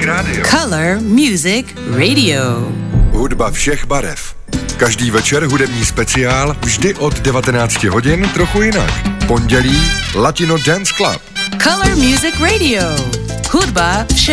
Color Music Radio. Hudba všech barev. Každý večer hudební speciál, vždy od 19 hodin trochu jinak. Pondělí Latino Dance Club. Color Music Radio. Hudba všech